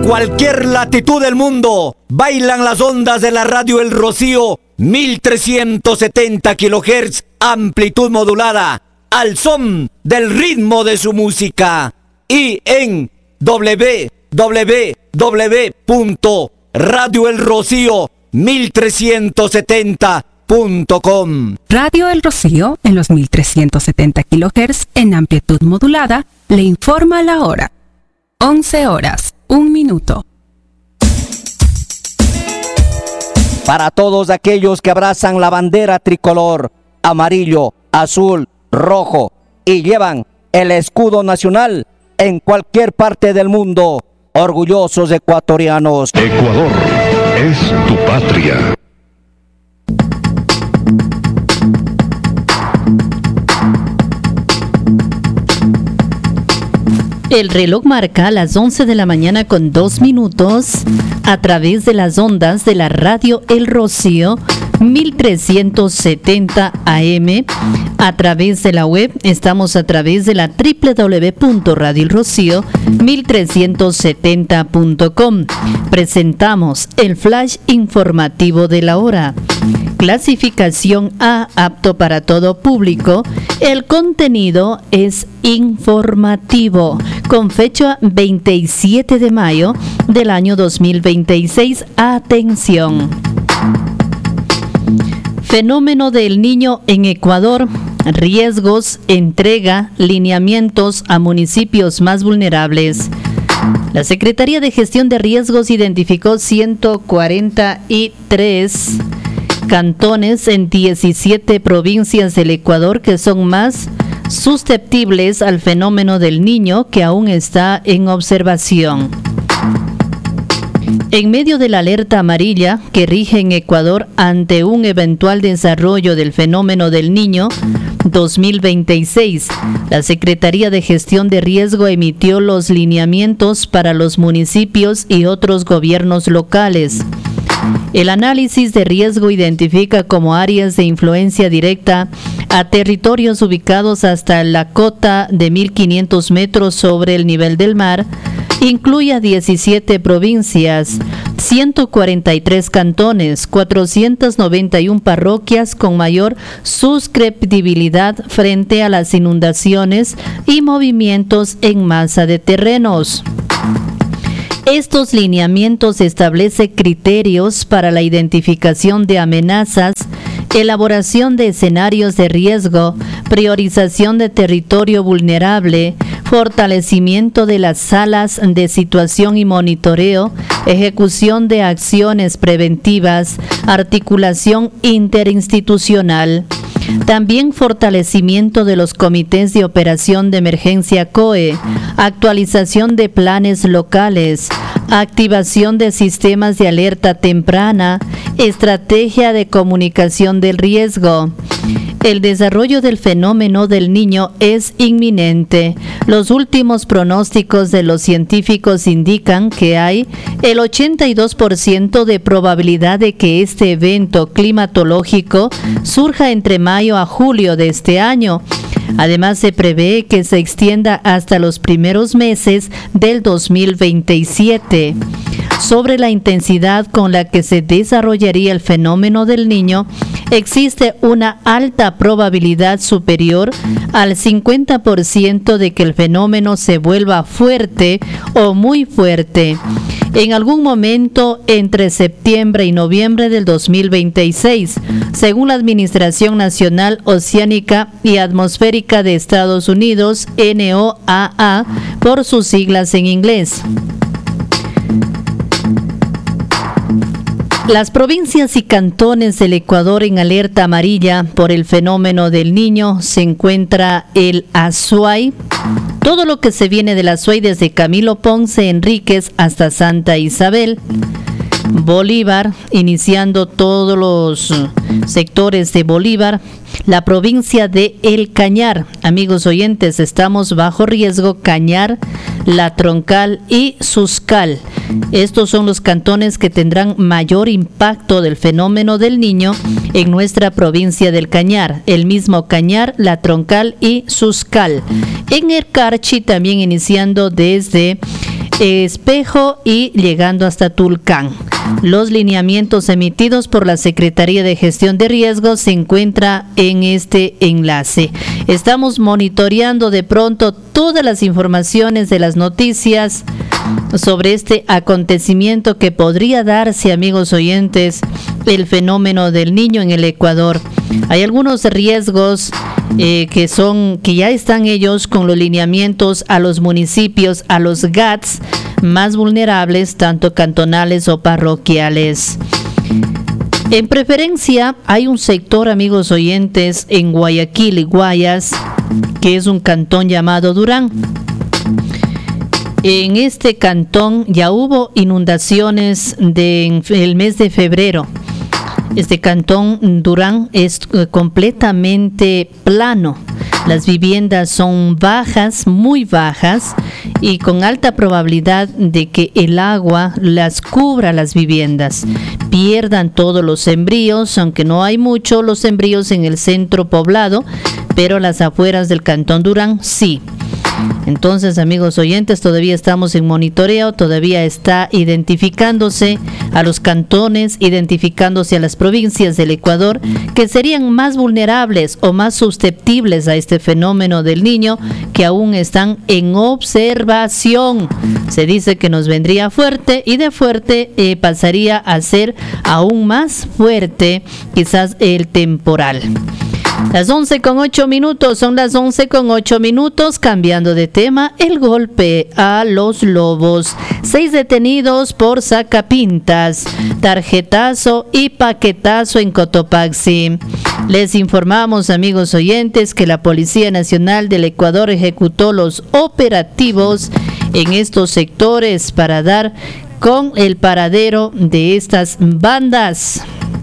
cualquier latitud del mundo, bailan las ondas de la radio El Rocío, 1370 kHz, amplitud modulada, al son del ritmo de su música. Y en www.radioelrocío1370.com. Radio El Rocío, en los 1370 kHz, en amplitud modulada, le informa la hora. 11 horas, 1 minuto. Para todos aquellos que abrazan la bandera tricolor, amarillo, azul, rojo, y llevan el escudo nacional en cualquier parte del mundo, orgullosos ecuatorianos. Ecuador es tu patria. El reloj marca las 11 de la mañana con 2 minutos a través de las ondas de la radio El Rocío 1370 AM. A través de la web estamos a través de la www.radioelrocío1370.com. Presentamos el flash informativo de la hora. Clasificación A, apto para todo público. El contenido es informativo, con fecha 27 de mayo del año 2026. Atención. Fenómeno del Niño en Ecuador. Riesgos, entrega, lineamientos a municipios más vulnerables. La Secretaría de Gestión de Riesgos identificó 143 cantones en 17 provincias del Ecuador que son más susceptibles al fenómeno del Niño, que aún está en observación. En medio de la alerta amarilla que rige en Ecuador ante un eventual desarrollo del fenómeno del Niño 2026, la Secretaría de Gestión de Riesgo emitió los lineamientos para los municipios y otros gobiernos locales. El análisis de riesgo identifica como áreas de influencia directa a territorios ubicados hasta la cota de 1.500 metros sobre el nivel del mar. Incluye a 17 provincias, 143 cantones, 491 parroquias con mayor susceptibilidad frente a las inundaciones y movimientos en masa de terrenos. Estos lineamientos establecen criterios para la identificación de amenazas, elaboración de escenarios de riesgo, priorización de territorio vulnerable, fortalecimiento de las salas de situación y monitoreo, ejecución de acciones preventivas, articulación interinstitucional. También fortalecimiento de los comités de operación de emergencia COE, actualización de planes locales, activación de sistemas de alerta temprana, estrategia de comunicación del riesgo. El desarrollo del fenómeno del Niño es inminente. Los últimos pronósticos de los científicos indican que hay el 82% de probabilidad de que este evento climatológico surja entre mayo a julio de este año. Además, se prevé que se extienda hasta los primeros meses del 2027. Sobre la intensidad con la que se desarrollaría el fenómeno del Niño, existe una alta probabilidad superior al 50% de que el fenómeno se vuelva fuerte o muy fuerte en algún momento entre septiembre y noviembre del 2026, según la Administración Nacional Oceánica y Atmosférica de Estados Unidos, NOAA, por sus siglas en inglés. Las provincias y cantones del Ecuador en alerta amarilla por el fenómeno del Niño se encuentra el Azuay, todo lo que se viene del Azuay desde Camilo Ponce Enríquez hasta Santa Isabel, Bolívar, iniciando todos los sectores de Bolívar, la provincia de El Cañar. Amigos oyentes, estamos bajo riesgo Cañar, La Troncal y Suscal. Estos son los cantones que tendrán mayor impacto del fenómeno del Niño en nuestra provincia del Cañar. El mismo Cañar, La Troncal y Suscal. En el Carchi también iniciando desde Espejo y llegando hasta Tulcán. Los lineamientos emitidos por la Secretaría de Gestión de Riesgos se encuentra en este enlace. Estamos monitoreando de pronto todas las informaciones de las noticias sobre este acontecimiento que podría darse, amigos oyentes, el fenómeno del Niño en el Ecuador. Hay algunos riesgos que ya están ellos con los lineamientos a los municipios, a los GATS más vulnerables, tanto cantonales o parroquiales. En preferencia, hay un sector, amigos oyentes, en Guayaquil y Guayas, que es un cantón llamado Durán. En este cantón ya hubo inundaciones en el mes de febrero. Este cantón Durán es completamente plano. Las viviendas son bajas, muy bajas, y con alta probabilidad de que el agua las cubra las viviendas. Pierdan todos los sembríos, aunque no hay mucho los sembríos en el centro poblado, pero las afueras del cantón Durán sí. Entonces, amigos oyentes, todavía estamos en monitoreo, todavía está identificándose a los cantones, identificándose a las provincias del Ecuador que serían más vulnerables o más susceptibles a este fenómeno del Niño, que aún están en observación. Se dice que nos vendría fuerte y de fuerte pasaría a ser aún más fuerte quizás el temporal. Las 11:08, son las 11:08, cambiando de tema, el golpe a los lobos. 6 detenidos por sacapintas, tarjetazo y paquetazo en Cotopaxi. Les informamos, amigos oyentes, que la Policía Nacional del Ecuador ejecutó los operativos en estos sectores para dar con el paradero de estas bandas.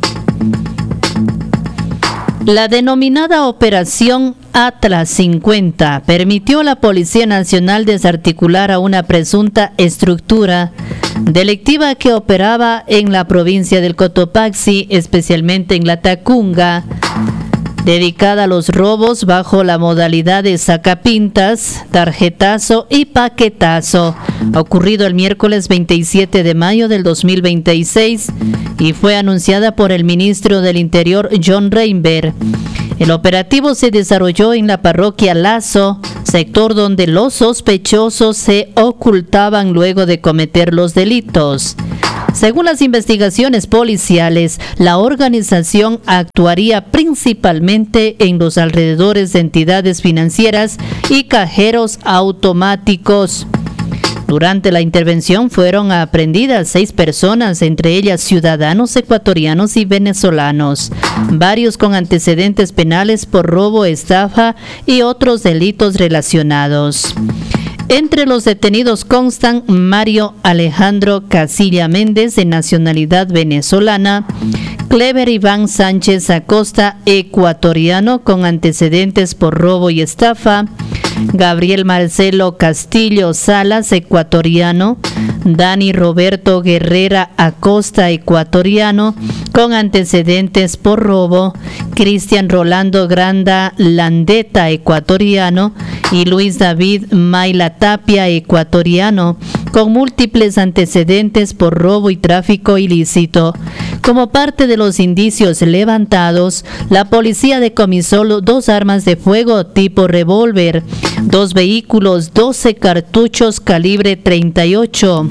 La denominada Operación Atlas 50 permitió a la Policía Nacional desarticular a una presunta estructura delictiva que operaba en la provincia del Cotopaxi, especialmente en la Tacunga, dedicada a los robos bajo la modalidad de sacapintas, tarjetazo y paquetazo, ocurrido el miércoles 27 de mayo del 2026 y fue anunciada por el ministro del Interior, John Reinberg. El operativo se desarrolló en la parroquia Lazo, sector donde los sospechosos se ocultaban luego de cometer los delitos. Según las investigaciones policiales, la organización actuaría principalmente en los alrededores de entidades financieras y cajeros automáticos. Durante la intervención fueron aprehendidas 6 personas, entre ellas ciudadanos ecuatorianos y venezolanos, varios con antecedentes penales por robo, estafa y otros delitos relacionados. Entre los detenidos constan Mario Alejandro Casilla Méndez, de nacionalidad venezolana, Clever Iván Sánchez Acosta, ecuatoriano con antecedentes por robo y estafa, Gabriel Marcelo Castillo Salas, ecuatoriano, Dani Roberto Guerrera Acosta, ecuatoriano, con antecedentes por robo, Cristian Rolando Granda Landeta, ecuatoriano, y Luis David Mayla Tapia, ecuatoriano, con múltiples antecedentes por robo y tráfico ilícito. Como parte de los indicios levantados, la policía decomisó 2 armas de fuego tipo revólver, 2 vehículos, 12 cartuchos calibre 38,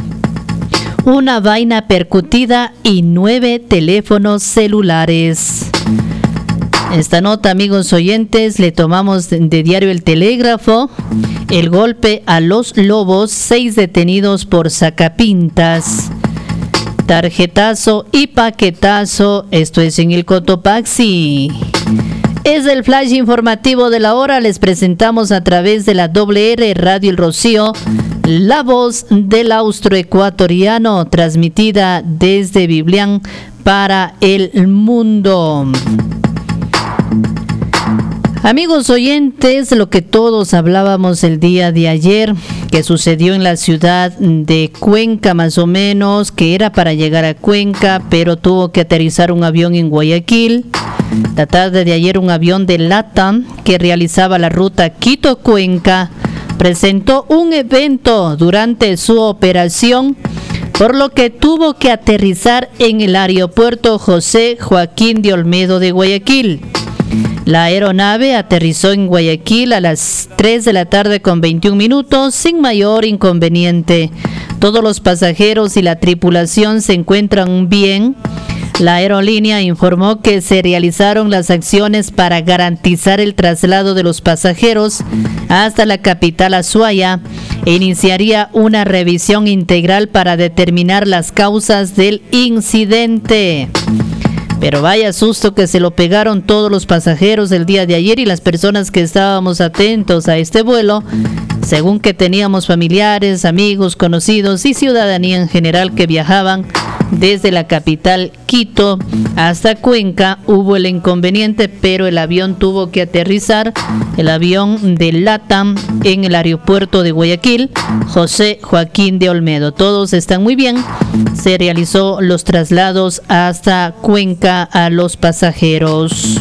una vaina percutida y 9 teléfonos celulares. Esta nota, amigos oyentes, le tomamos de diario El Telégrafo. El golpe a los lobos, 6 detenidos por sacapintas, tarjetazo y paquetazo. Esto es en el Cotopaxi. Es el flash informativo de la hora. Les presentamos a través de la WR Radio El Rocío, la voz del austroecuatoriano, transmitida desde Biblián para el mundo. Amigos oyentes, lo que todos hablábamos el día de ayer, que sucedió en la ciudad de Cuenca más o menos, que era para llegar a Cuenca, pero tuvo que aterrizar un avión en Guayaquil. La tarde de ayer un avión de LATAM que realizaba la ruta Quito-Cuenca presentó un evento durante su operación, por lo que tuvo que aterrizar en el aeropuerto José Joaquín de Olmedo de Guayaquil. La aeronave aterrizó en Guayaquil a las 3 de la tarde con 21 minutos sin mayor inconveniente. Todos los pasajeros y la tripulación se encuentran bien. La aerolínea informó que se realizaron las acciones para garantizar el traslado de los pasajeros hasta la capital Ushuaia e iniciaría una revisión integral para determinar las causas del incidente. Pero vaya susto que se lo pegaron todos los pasajeros el día de ayer y las personas que estábamos atentos a este vuelo, según que teníamos familiares, amigos, conocidos y ciudadanía en general que viajaban desde la capital Quito hasta Cuenca. Hubo el inconveniente, pero el avión tuvo que aterrizar, el avión de LATAM, en el aeropuerto de Guayaquil, José Joaquín de Olmedo. Todos están muy bien. Se realizó los traslados hasta Cuenca a los pasajeros.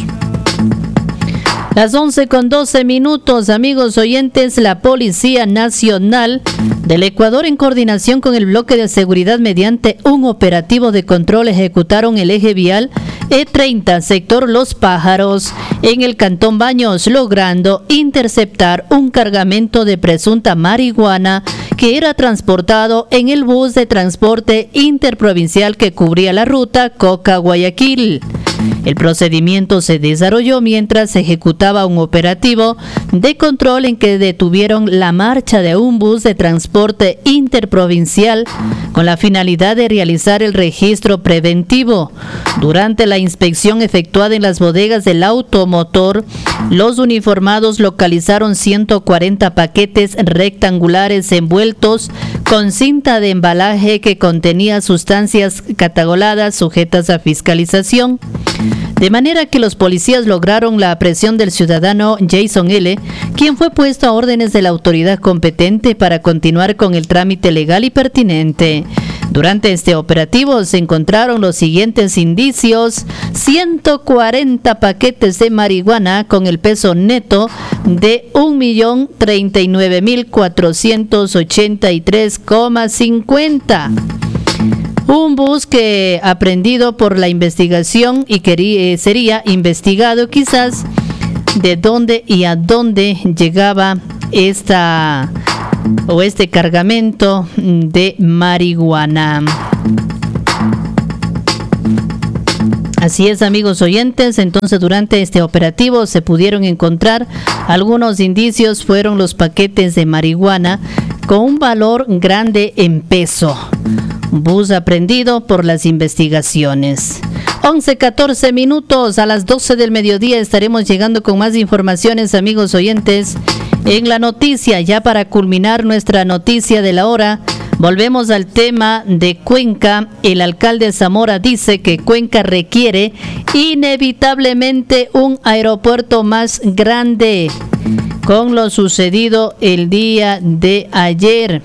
Las 11:12, amigos oyentes. La Policía Nacional del Ecuador, en coordinación con el Bloque de Seguridad, mediante un operativo de control, ejecutaron el eje vial E30, sector Los Pájaros, en el Cantón Baños, logrando interceptar un cargamento de presunta marihuana que era transportado en el bus de transporte interprovincial que cubría la ruta Coca-Guayaquil. El procedimiento se desarrolló mientras se ejecutaba un operativo de control en que detuvieron la marcha de un bus de transporte interprovincial con la finalidad de realizar el registro preventivo. Durante la inspección efectuada en las bodegas del automotor, los uniformados localizaron 140 paquetes rectangulares envueltos con cinta de embalaje que contenía sustancias catalogadas sujetas a fiscalización. De manera que los policías lograron la aprehensión del ciudadano Jason L., quien fue puesto a órdenes de la autoridad competente para continuar con el trámite legal y pertinente. Durante este operativo se encontraron los siguientes indicios: 140 paquetes de marihuana con el peso neto de 1.039.483,50. Un bus que aprendido por la investigación y que sería investigado quizás de dónde y a dónde llegaba este cargamento de marihuana. Así es, amigos oyentes. Entonces, durante este operativo se pudieron encontrar algunos indicios. Fueron los paquetes de marihuana con un valor grande en peso. Bus aprehendido por las investigaciones. 11:14, a las 12 del mediodía estaremos llegando con más informaciones, amigos oyentes. En la noticia, ya para culminar nuestra noticia de la hora, volvemos al tema de Cuenca. El alcalde Zamora dice que Cuenca requiere inevitablemente un aeropuerto más grande, con lo sucedido el día de ayer.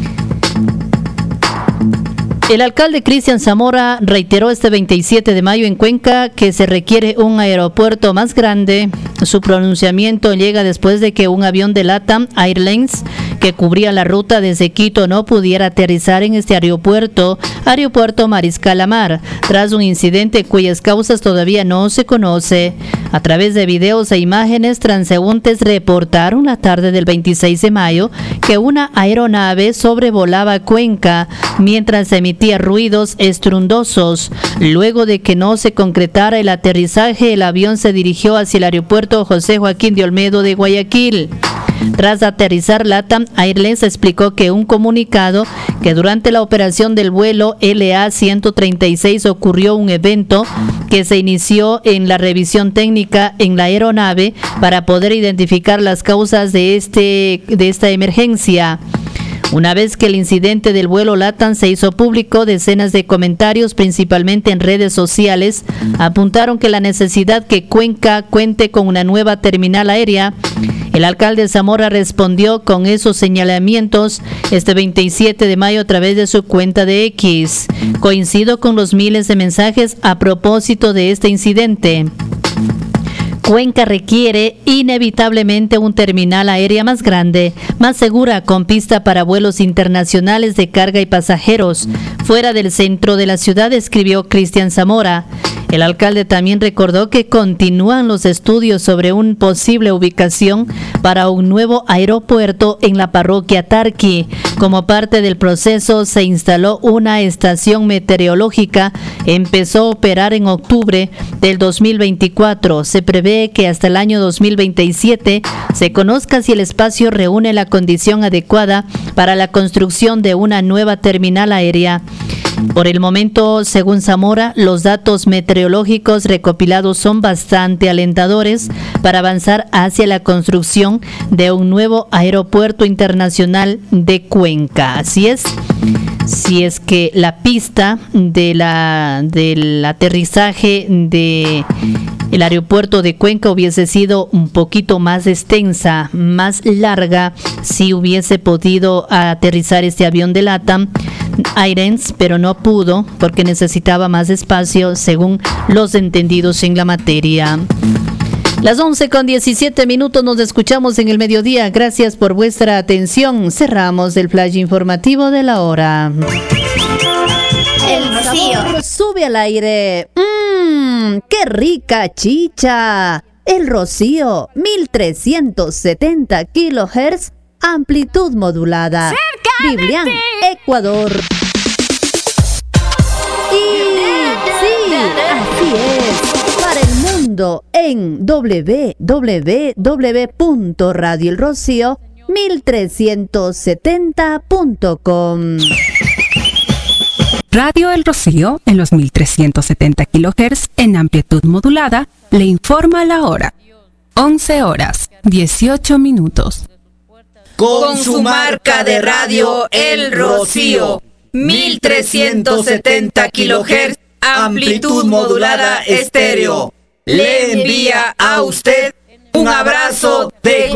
El alcalde Cristian Zamora reiteró este 27 de mayo en Cuenca que se requiere un aeropuerto más grande. Su pronunciamiento llega después de que un avión de LATAM Airlines que cubría la ruta desde Quito no pudiera aterrizar en este aeropuerto Mariscal Amar, tras un incidente cuyas causas todavía no se conoce. A través de videos e imágenes, transeúntes reportaron la tarde del 26 de mayo que una aeronave sobrevolaba Cuenca mientras emitía ruidos estruendosos. Luego de que no se concretara el aterrizaje, el avión se dirigió hacia el aeropuerto José Joaquín de Olmedo de Guayaquil. Tras aterrizar, LATAM Airlines explicó que un comunicado que durante la operación del vuelo LA-136 ocurrió un evento que se inició en la revisión técnica en la aeronave para poder identificar las causas de esta emergencia. Una vez que el incidente del vuelo LATAM se hizo público, decenas de comentarios, principalmente en redes sociales, apuntaron que la necesidad que Cuenca cuente con una nueva terminal aérea. El alcalde Zamora respondió con esos señalamientos este 27 de mayo a través de su cuenta de X. Coincido con los miles de mensajes a propósito de este incidente. Cuenca requiere inevitablemente un terminal aérea más grande, más segura, con pista para vuelos internacionales de carga y pasajeros, fuera del centro de la ciudad, escribió Cristian Zamora. El alcalde también recordó que continúan los estudios sobre una posible ubicación para un nuevo aeropuerto en la parroquia Tarqui. Como parte del proceso, se instaló una estación meteorológica. Empezó a operar en octubre del 2024. Se prevé que hasta el año 2027 se conozca si el espacio reúne la condición adecuada para la construcción de una nueva terminal aérea. Por el momento, según Zamora, los datos meteorológicos recopilados son bastante alentadores para avanzar hacia la construcción de un nuevo aeropuerto internacional de Cuenca. Así es. Si es que la pista del aterrizaje del aeropuerto de Cuenca hubiese sido un poquito más extensa, más larga, si hubiese podido aterrizar este avión de LATAM Airlines, pero no pudo porque necesitaba más espacio, según los entendidos en la materia. Las 11:17 nos escuchamos en el mediodía. Gracias por vuestra atención. Cerramos el flash informativo de la hora. El Rocío Sube al aire. ¡Qué rica chicha! El Rocío, 1370 kHz, amplitud modulada. Biblián, Ecuador. Y sí, así es. Para el mundo en www.radioelrocío1370.com. Radio El Rocío, en los 1370 kHz en amplitud modulada, le informa la hora. 11:18. Con su marca de radio El Rocío, 1370 kHz, amplitud modulada estéreo, le envía a usted un abrazo de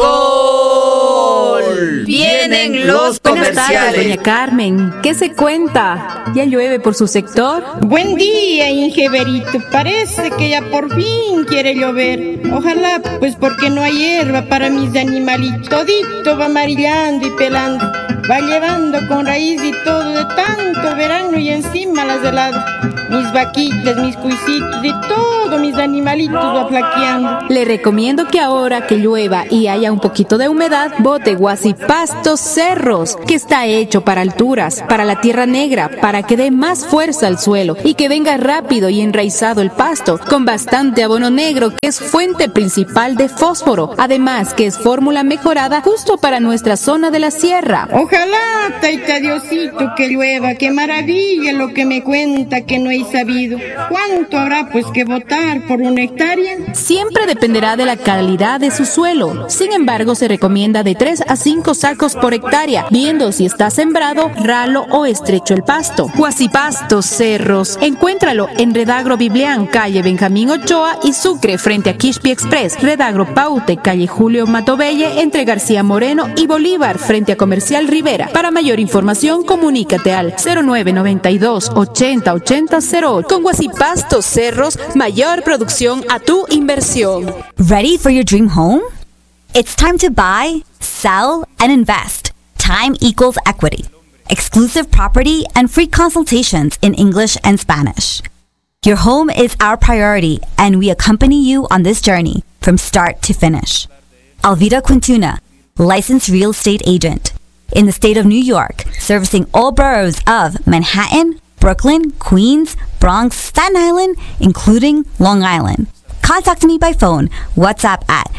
gol. Vienen los Buenas tardes, comerciales. doña Carmen. ¿Qué se cuenta? ¿Ya llueve por su sector? Buen día, Ingeberito. Parece que ya por fin quiere llover. Ojalá, pues porque no hay hierba para mis animalitos. Todito va amarillando y pelando. Va llevando con raíz y todo de tanto verano y encima las heladas. Mis vaquitas, mis cuisitos y todo mis animalitos va flaqueando. Le recomiendo que ahora que llueva y haya un poquito de humedad, bote Guasipastos Cerros, que está hecho para alturas, para la tierra negra, para que dé más fuerza al suelo y que venga rápido y enraizado el pasto, con bastante abono negro, que es fuente principal de fósforo, además que es fórmula mejorada justo para nuestra zona de la sierra. Ojalá, taita Diosito, que llueva. Qué maravilla lo que me cuenta que no he sabido. ¿Cuánto habrá pues que botar por una hectárea? Siempre dependerá de la calidad de su suelo. Sin embargo, se recomienda de 3 a 5 sacos por hectárea, viendo si está sembrado, ralo o estrecho el pasto. Guasipastos Cerros. Encuéntralo en Redagro Biblián, calle Benjamín Ochoa y Sucre, frente a Quixpi Express. Redagro Paute, calle Julio Matobelle, entre García Moreno y Bolívar, frente a Comercial Rivera. Para mayor información, comunícate al 0992 80 80 08. Con Guasipastos Cerros, mayor producción a tu inversión. Ready for your dream home? It's time to buy, sell, and invest. Time equals equity. Exclusive property and free consultations in English and Spanish. Your home is our priority, and we accompany you on this journey from start to finish. Alvida Quintuna, licensed real estate agent. In the state of New York, servicing all boroughs of Manhattan, Brooklyn, Queens, Bronx, Staten Island, including Long Island. Contact me by phone, WhatsApp at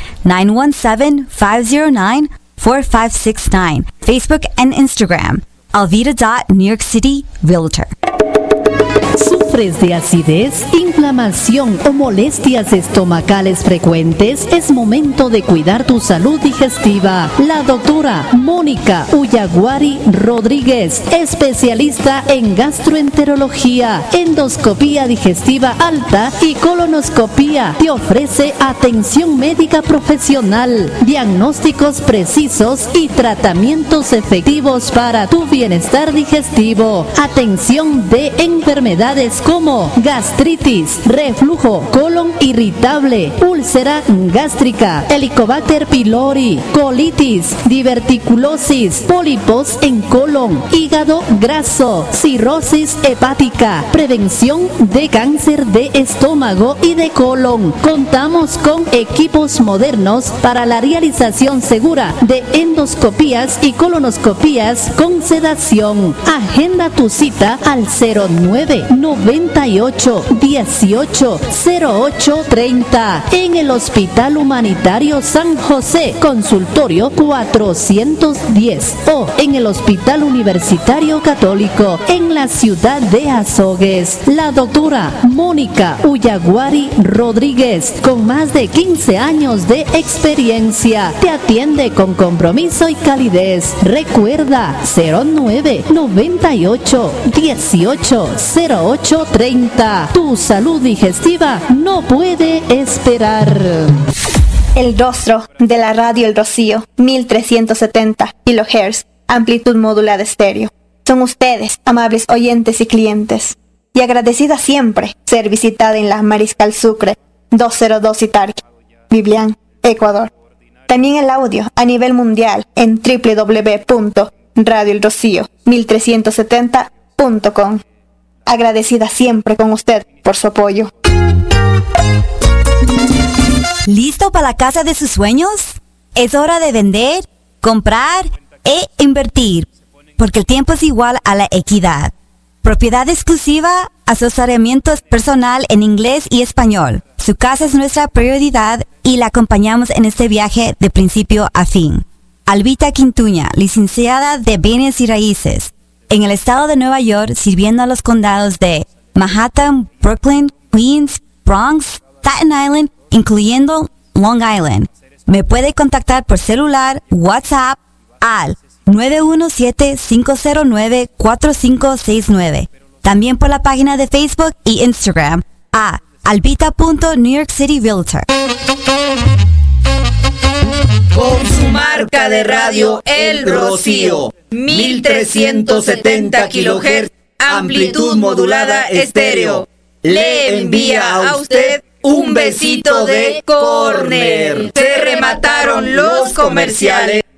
917-509-4569, Facebook and Instagram, Alvida.New York City Realtor. ¿Sufres de acidez, inflamación o molestias estomacales frecuentes? Es momento de cuidar tu salud digestiva. La doctora Mónica Uyaguari Rodríguez, especialista en gastroenterología, endoscopía digestiva alta y colonoscopía, te ofrece atención médica profesional, diagnósticos precisos y tratamientos efectivos para tu bienestar digestivo. Atención de enfermedades como gastritis, reflujo, colon irritable, úlcera gástrica, Helicobacter pylori, colitis, diverticulosis, pólipos en colon, hígado graso, cirrosis hepática, prevención de cáncer de estómago y de colon. Contamos con equipos modernos para la realización segura de endoscopías y colonoscopías con sedación. Agenda tu cita al 09 98 18 08 30 en el Hospital Humanitario San José, consultorio 410, o en el Hospital Universitario Católico en la ciudad de Azogues. La doctora Mónica Ullaguari Rodríguez, con más de 15 años de experiencia, te atiende con compromiso y calidez. Recuerda 09 98 18 08 30. Tu salud digestiva no puede esperar. El rostro de la radio El Rocío, 1370 kHz, amplitud modulada estéreo. Son ustedes, amables oyentes y clientes, y agradecida siempre ser visitada en la Mariscal Sucre 202 Itarqui, Biblián, Ecuador. También el audio a nivel mundial en www.radioelrocío1370.com. Agradecida siempre con usted por su apoyo. ¿Listo para la casa de sus sueños? Es hora de vender, comprar e invertir, porque el tiempo es igual a la equidad. Propiedad exclusiva, asesoramiento personal en inglés y español. Su casa es nuestra prioridad y la acompañamos en este viaje de principio a fin. Albita Quintuña, licenciada de Bienes y Raíces, en el estado de Nueva York, sirviendo a los condados de Manhattan, Brooklyn, Queens, Bronx, Staten Island, incluyendo Long Island. Me puede contactar por celular, WhatsApp al 917-509-4569. También por la página de Facebook y Instagram a albita.newyorkcityrealtor. Con su marca de radio El Rocío, 1370 kHz, amplitud modulada estéreo, le envía a usted un besito de córner. Se remataron los comerciales.